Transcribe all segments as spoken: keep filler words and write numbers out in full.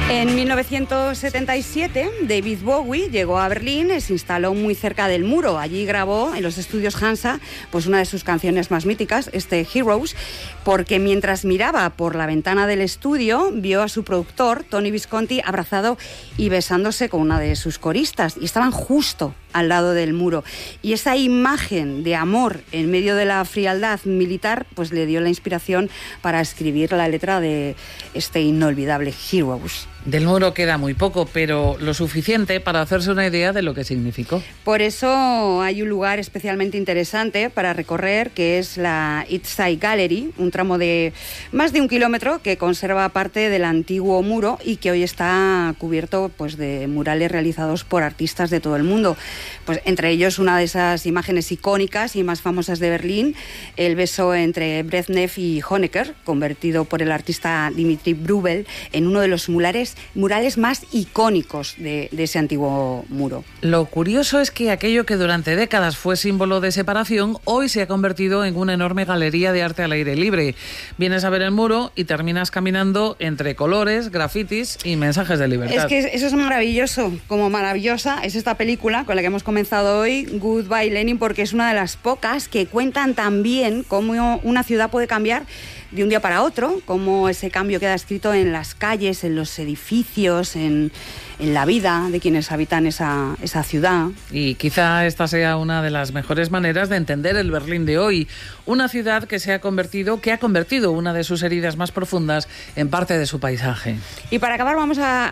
En mil novecientos setenta y siete, David Bowie llegó a Berlín y se instaló muy cerca del muro. Allí grabó en los estudios Hansa pues una de sus canciones más míticas, este Heroes, porque mientras miraba por la ventana del estudio, vio a su productor, Tony Visconti, abrazado y besándose con una de sus coristas. Y estaban justo al lado del muro. Y esa imagen de amor en medio de la frialdad militar pues le dio la inspiración para escribir la letra de este inolvidable Heroes. Del muro queda muy poco, pero lo suficiente para hacerse una idea de lo que significó. Por eso hay un lugar especialmente interesante para recorrer, que es la East Side Gallery, un tramo de más de un kilómetro que conserva parte del antiguo muro y que hoy está cubierto pues, de murales realizados por artistas de todo el mundo. Pues, entre ellos, una de esas imágenes icónicas y más famosas de Berlín, el beso entre Brezhnev y Honecker, convertido por el artista Dimitri Brügel en uno de los murales murales más icónicos de, de ese antiguo muro. Lo curioso es que aquello que durante décadas fue símbolo de separación, hoy se ha convertido en una enorme galería de arte al aire libre. Vienes a ver el muro y terminas caminando entre colores, grafitis y mensajes de libertad. Es que eso es maravilloso, como maravillosa es esta película con la que hemos comenzado hoy, Goodbye Lenin, porque es una de las pocas que cuentan también cómo una ciudad puede cambiar de un día para otro, cómo ese cambio queda escrito en las calles, en los edificios, en, en la vida de quienes habitan esa, esa ciudad. Y quizá esta sea una de las mejores maneras de entender el Berlín de hoy, una ciudad que se ha convertido, que ha convertido una de sus heridas más profundas en parte de su paisaje. Y para acabar vamos a,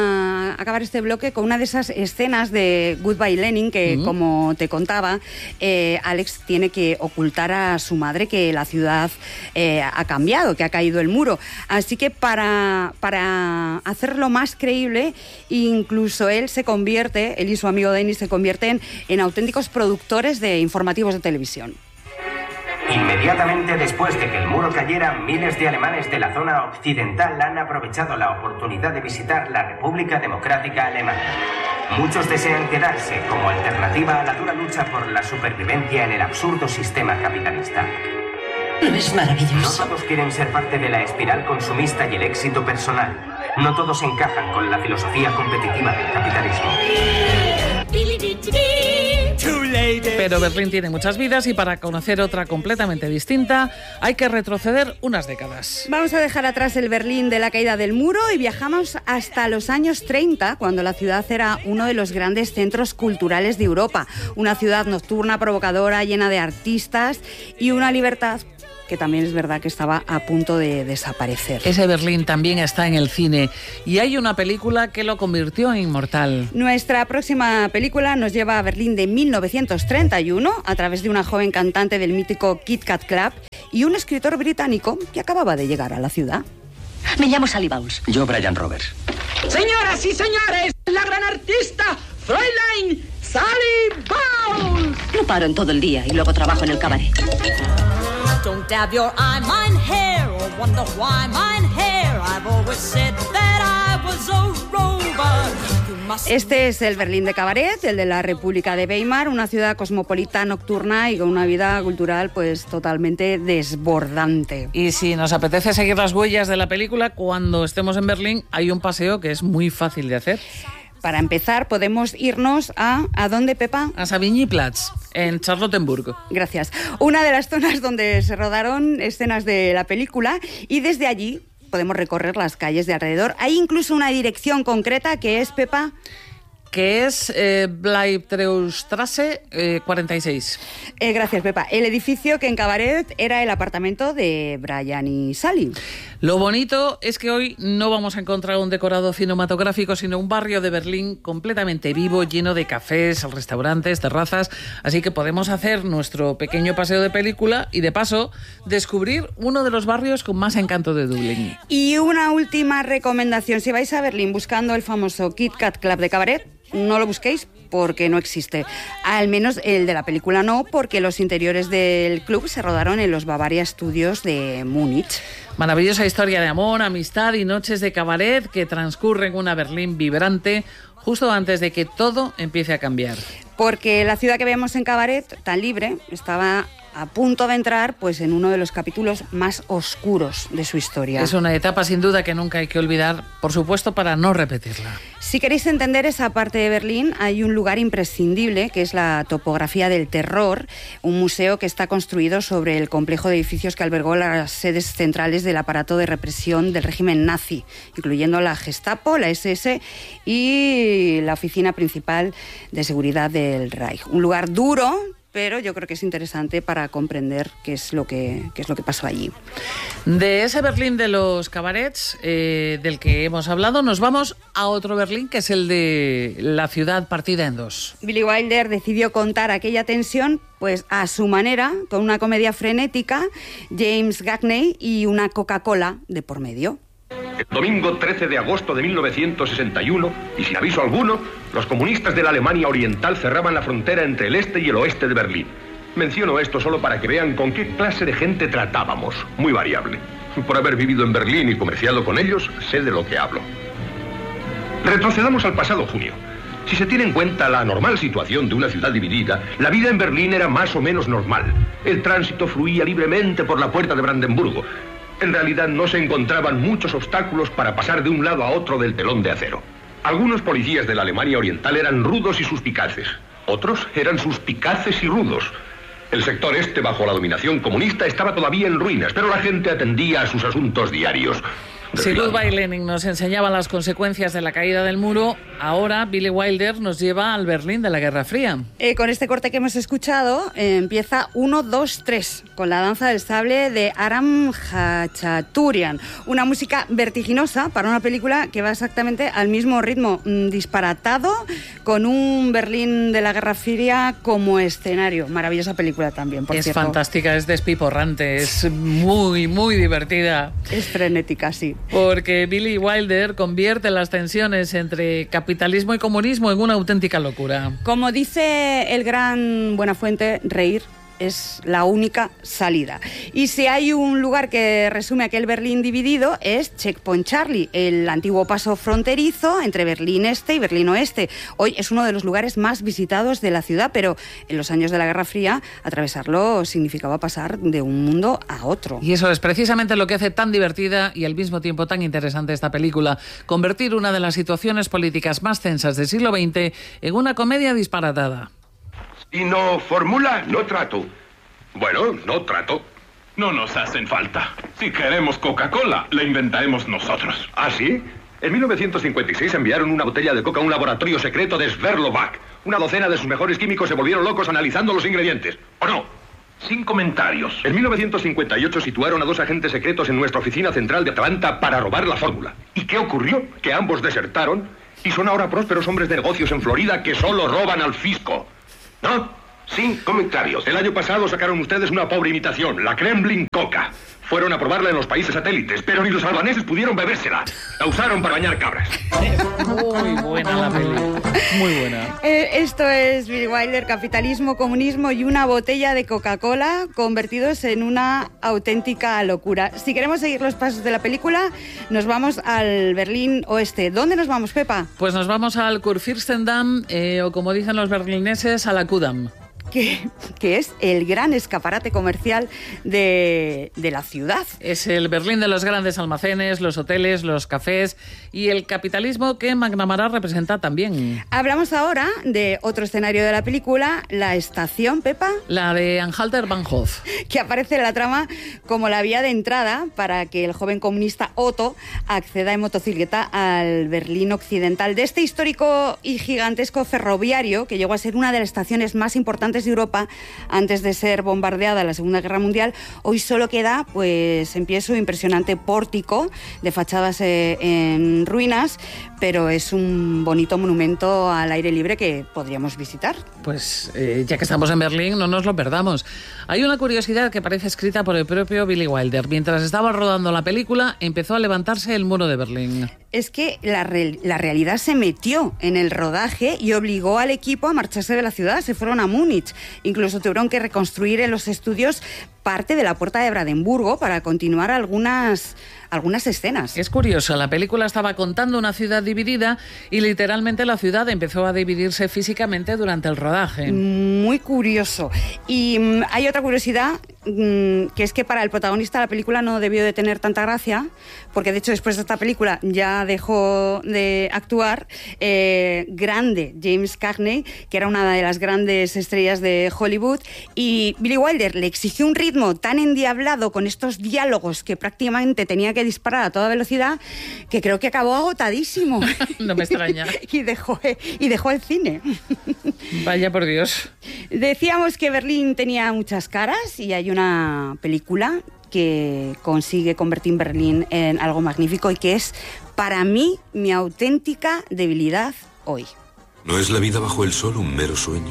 a acabar este bloque con una de esas escenas de Goodbye Lenin que, uh-huh. como te contaba, eh, Alex tiene que ocultar a su madre que la ciudad eh, ha cambiado, que ha caído el muro. Así que para, para hacerlo más creíble, incluso él se convierte, él y su amigo Denis se convierten en auténticos productores de informativos de televisión. Inmediatamente después de que el muro cayera, miles de alemanes de la zona occidental han aprovechado la oportunidad de visitar la República Democrática Alemana. Muchos desean quedarse como alternativa a la dura lucha por la supervivencia en el absurdo sistema capitalista. Es maravilloso. No todos quieren ser parte de la espiral consumista y el éxito personal. No todos encajan con la filosofía competitiva del capitalismo. Pero Berlín tiene muchas vidas y para conocer otra completamente distinta hay que retroceder unas décadas. Vamos a dejar atrás el Berlín de la caída del muro y viajamos hasta los años treinta, cuando la ciudad era uno de los grandes centros culturales de Europa. Una ciudad nocturna, provocadora, llena de artistas y una libertad que también es verdad que estaba a punto de desaparecer. Ese Berlín también está en el cine y hay una película que lo convirtió en inmortal. Nuestra próxima película nos lleva a Berlín de mil novecientos treinta y uno a través de una joven cantante del mítico Kit Kat Club y un escritor británico que acababa de llegar a la ciudad. Me llamo Sally Bowles. Yo, Brian Roberts. Señoras y señores, la gran artista Fräulein Sally Bowles. No paro en todo el día y luego trabajo en el cabaret. Don't dab your eye, mine hair, or wonder why mine hair. I've always said that I was a rover. Este es el Berlín de Cabaret, el de la República de Weimar, una ciudad cosmopolita, nocturna y con una vida cultural pues totalmente desbordante. Y si nos apetece seguir las huellas de la película, cuando estemos en Berlín hay un paseo que es muy fácil de hacer. Para empezar, podemos irnos a... ¿A dónde, Pepa? A Savigny-Platz, en Charlottenburg. Gracias. Una de las zonas donde se rodaron escenas de la película y desde allí podemos recorrer las calles de alrededor. Hay incluso una dirección concreta que es, Pepa... que es eh, Bleibtreustrasse eh, cuarenta y seis. Eh, gracias, Pepa. El edificio que en Cabaret era el apartamento de Brian y Sally. Lo bonito es que hoy no vamos a encontrar un decorado cinematográfico, sino un barrio de Berlín completamente vivo, lleno de cafés, restaurantes, terrazas, así que podemos hacer nuestro pequeño paseo de película y de paso descubrir uno de los barrios con más encanto de Dublín. Y una última recomendación, si vais a Berlín buscando el famoso Kit Kat Club de Cabaret, no lo busquéis porque no existe. Al menos el de la película no, porque los interiores del club se rodaron en los Bavaria Studios de Múnich. Maravillosa historia de amor, amistad y noches de cabaret que transcurren en una Berlín vibrante justo antes de que todo empiece a cambiar. Porque la ciudad que vemos en Cabaret, tan libre, estaba a punto de entrar pues, en uno de los capítulos más oscuros de su historia. Es una etapa sin duda que nunca hay que olvidar, por supuesto, para no repetirla. Si queréis entender esa parte de Berlín, hay un lugar imprescindible, que es la Topografía del Terror, un museo que está construido sobre el complejo de edificios que albergó las sedes centrales del aparato de represión del régimen nazi, incluyendo la Gestapo, la ese ese y la oficina principal de seguridad del Reich. Un lugar duro, pero yo creo que es interesante para comprender qué es lo que, qué es lo que pasó allí. De ese Berlín de los cabarets eh, del que hemos hablado, nos vamos a otro Berlín, que es el de la ciudad partida en dos. Billy Wilder decidió contar aquella tensión pues a su manera, con una comedia frenética, James Gagney y una Coca-Cola de por medio. El domingo trece de agosto de mil novecientos sesenta y uno, y sin aviso alguno, los comunistas de la Alemania Oriental cerraban la frontera entre el este y el oeste de Berlín. Menciono esto solo para que vean con qué clase de gente tratábamos, muy variable. Por haber vivido en Berlín y comerciado con ellos, sé de lo que hablo. Retrocedamos al pasado junio. Si se tiene en cuenta la normal situación de una ciudad dividida, la vida en Berlín era más o menos normal. El tránsito fluía libremente por la puerta de Brandenburgo. En realidad no se encontraban muchos obstáculos para pasar de un lado a otro del telón de acero. Algunos policías de la Alemania Oriental eran rudos y suspicaces. Otros eran suspicaces y rudos. El sector este, bajo la dominación comunista, estaba todavía en ruinas, pero la gente atendía a sus asuntos diarios. Si Ludwig Lenin nos enseñaba las consecuencias de la caída del muro, ahora Billy Wilder nos lleva al Berlín de la Guerra Fría. Eh, con este corte que hemos escuchado, eh, empieza uno, dos, tres, con la danza del sable de Aram Khachaturian. Una música vertiginosa para una película que va exactamente al mismo ritmo, mmm, disparatado, con un Berlín de la Guerra Fría como escenario. Maravillosa película también, por Es cierto. fantástica, es despiporrante, es muy, muy divertida. Es frenética, sí. Porque Billy Wilder convierte las tensiones entre capitalismo y comunismo en una auténtica locura. Como dice el gran Buenafuente, reír es la única salida. Y si hay un lugar que resume aquel Berlín dividido, es Checkpoint Charlie, el antiguo paso fronterizo entre Berlín Este y Berlín Oeste. Hoy es uno de los lugares más visitados de la ciudad, pero en los años de la Guerra Fría atravesarlo significaba pasar de un mundo a otro. Y eso es precisamente lo que hace tan divertida y al mismo tiempo tan interesante esta película, convertir una de las situaciones políticas más tensas del siglo veinte en una comedia disparatada. Si no formula, no trato. Bueno, no trato. No nos hacen falta. Si queremos Coca-Cola, la inventaremos nosotros. ¿Ah, sí? En mil novecientos cincuenta y seis enviaron una botella de coca a un laboratorio secreto de Sverdlovsk. Una docena de sus mejores químicos se volvieron locos analizando los ingredientes. ¿O no? Sin comentarios. En mil novecientos cincuenta y ocho situaron a dos agentes secretos en nuestra oficina central de Atlanta para robar la fórmula. ¿Y qué ocurrió? Que ambos desertaron y son ahora prósperos hombres de negocios en Florida que solo roban al fisco. ¿No? Sin comentarios. El año pasado sacaron ustedes una pobre imitación, la Kremlin Coca. Fueron a probarla en los países satélites, pero ni los albaneses pudieron bebérsela. La usaron para bañar cabras. Muy buena la peli. Muy buena. Eh, esto es Billy Wilder, capitalismo, comunismo y una botella de Coca-Cola convertidos en una auténtica locura. Si queremos seguir los pasos de la película, nos vamos al Berlín Oeste. ¿Dónde nos vamos, Pepa? Pues nos vamos al Kurfürstendamm, eh, o como dicen los berlineses, a la Kudamm. Que, que es el gran escaparate comercial de, de la ciudad. Es el Berlín de los grandes almacenes, los hoteles, los cafés y el capitalismo que McNamara representa también. Hablamos ahora de otro escenario de la película, la estación, Pepa. La de Anhalter-Bahnhof. Que aparece en la trama como la vía de entrada para que el joven comunista Otto acceda en motocicleta al Berlín occidental de este histórico y gigantesco ferroviario que llegó a ser una de las estaciones más importantes de Europa antes de ser bombardeada en la Segunda Guerra Mundial. Hoy solo queda pues en pie su impresionante pórtico de fachadas eh, en ruinas, pero es un bonito monumento al aire libre que podríamos visitar. Pues eh, ya que estamos en Berlín, no nos lo perdamos. Hay una curiosidad que parece escrita por el propio Billy Wilder. Mientras estaba rodando la película, empezó a levantarse el muro de Berlín. Es que la, re- la realidad se metió en el rodaje y obligó al equipo a marcharse de la ciudad. Se fueron a Múnich. Incluso tuvieron que reconstruir en los estudios parte de la Puerta de Brandenburgo para continuar algunas, algunas escenas. Es curioso, la película estaba contando una ciudad dividida y literalmente la ciudad empezó a dividirse físicamente durante el rodaje. Muy curioso. Y um, hay otra curiosidad, um, que es que para el protagonista la película no debió de tener tanta gracia, porque de hecho después de esta película ya dejó de actuar. Eh, grande James Cagney, que era una de las grandes estrellas de Hollywood, y Billy Wilder le exigió un ritmo tan endiablado con estos diálogos que prácticamente tenía que disparar a toda velocidad, que creo que acabó agotadísimo. No me extraña. y, dejó, y dejó el cine. Vaya por Dios. Decíamos que Berlín tenía muchas caras y hay una película que consigue convertir Berlín en algo magnífico y que es, para mí, mi auténtica debilidad hoy. ¿No es la vida bajo el sol un mero sueño?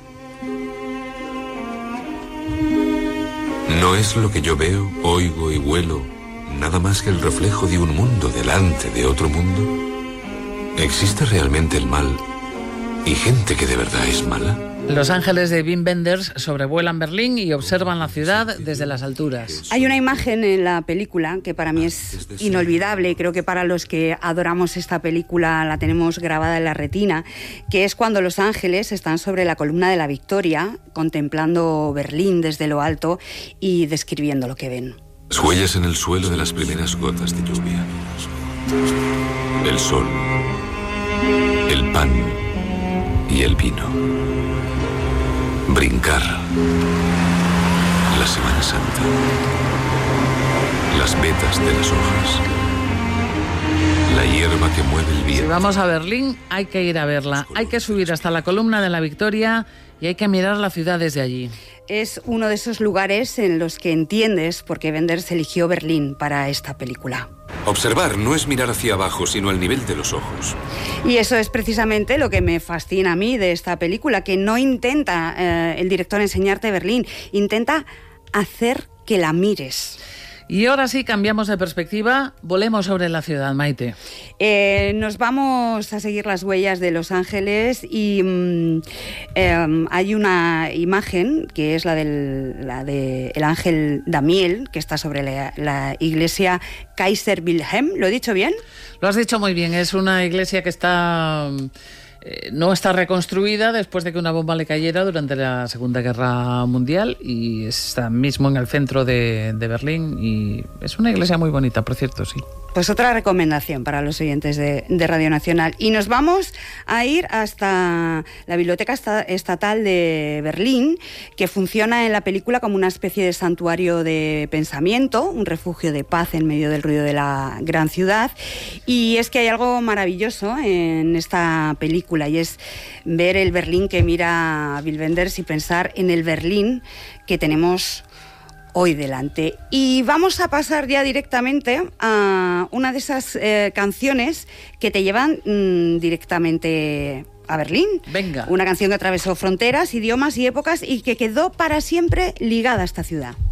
¿No es lo que yo veo, oigo y huelo nada más que el reflejo de un mundo delante de otro mundo? ¿Existe realmente el mal y gente que de verdad es mala? Los ángeles de Wim Wenders sobrevuelan Berlín y observan la ciudad desde las alturas. Hay una imagen en la película que para mí es inolvidable, y creo que para los que adoramos esta película la tenemos grabada en la retina, que es cuando los ángeles están sobre la columna de la Victoria, contemplando Berlín desde lo alto y describiendo lo que ven. Las huellas en el suelo de las primeras gotas de lluvia. El sol, el pan y el vino. Brincar. La Semana Santa. Las vetas de las hojas. La hierba que mueve el viento. Si vamos a Berlín, hay que ir a verla. Hay que subir hasta la columna de la Victoria y hay que mirar la ciudad desde allí. Es uno de esos lugares en los que entiendes por qué Wenders eligió Berlín para esta película. Observar no es mirar hacia abajo, sino al nivel de los ojos. Y eso es precisamente lo que me fascina a mí de esta película, que no intenta eh, el director enseñarte Berlín, intenta hacer que la mires. Y ahora sí, cambiamos de perspectiva, volemos sobre la ciudad, Maite. Eh, nos vamos a seguir las huellas de Los Ángeles y mm, eh, hay una imagen que es la del la de el ángel Damiel, que está sobre la, la iglesia Kaiser Wilhelm. ¿Lo he dicho bien? Lo has dicho muy bien, es una iglesia que está... no está reconstruida después de que una bomba le cayera durante la Segunda Guerra Mundial y está mismo en el centro de, de Berlín y es una iglesia muy bonita, por cierto, sí. Pues otra recomendación para los oyentes de, de Radio Nacional. Y nos vamos a ir hasta la Biblioteca Estatal de Berlín, que funciona en la película como una especie de santuario de pensamiento, un refugio de paz en medio del ruido de la gran ciudad. Y es que hay algo maravilloso en esta película, y es ver el Berlín que mira Wim Wenders y pensar en el Berlín que tenemos hoy delante. Y vamos a pasar ya directamente a una de esas eh, canciones que te llevan mmm, directamente a Berlín. Venga. Una canción que atravesó fronteras, idiomas y épocas y que quedó para siempre ligada a esta ciudad.